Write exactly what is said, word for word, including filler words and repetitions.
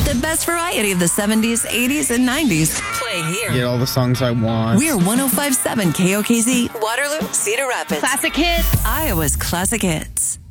The best variety of the seventies, eighties, and nineties. Play here. Get all the songs I want. We're one oh five point seven K O K Z, Waterloo, Cedar Rapids. Classic hits. Iowa's classic hits.